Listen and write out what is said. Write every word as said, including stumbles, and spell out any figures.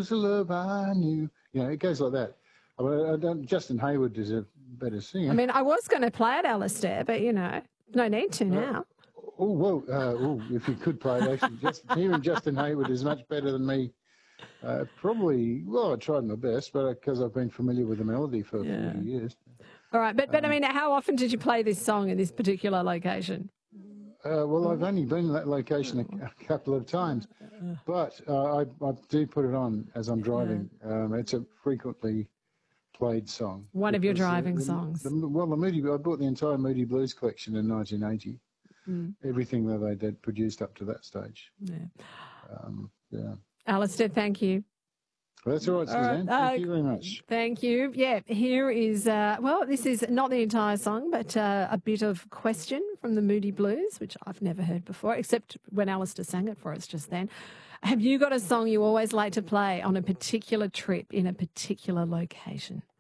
was the love I knew. You know, it goes like that. I mean, I don't, Justin Hayward is a better singer. I mean, I was going to play it, Alistair, but, you know, no need to now. Uh, oh, well, uh, oh, if you could play it, actually, just hearing Justin Hayward is much better than me. Uh, probably, well, I tried my best, but because I've been familiar with the melody for Yeah. forty years. All right, but, but um, I mean, how often did you play this song in this particular location? Uh, well, I've only been in that location a, a couple of times, but uh, I, I do put it on as I'm driving. Um, it's a frequently played song. One of your driving the, songs. The, well, the Moody, I bought the entire Moody Blues collection in nineteen eighty. Mm. Everything that they did produced up to that stage. Yeah. Um, yeah. Alistair, thank you. Well, that's all right, Suzanne. All right. Thank uh, you very much. Thank you. Yeah, here is, uh, well, this is not the entire song, but uh, a bit of Question from the Moody Blues, which I've never heard before, except when Alistair sang it for us just then. Have you got a song you always like to play on a particular trip in a particular location?